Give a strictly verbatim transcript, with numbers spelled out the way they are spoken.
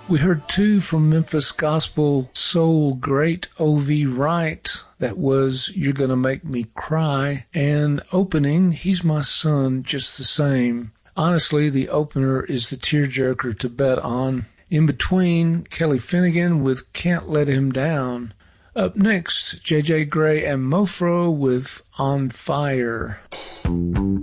We heard two from Memphis gospel soul great O V Wright. That was You're Gonna Make Me Cry, and opening He's My Son Just the Same. Honestly, the opener is the tearjerker to bet on. In between, Kelly Finnegan with Can't Let Him Down. Up next, J J Grey and Mofro with On Fire.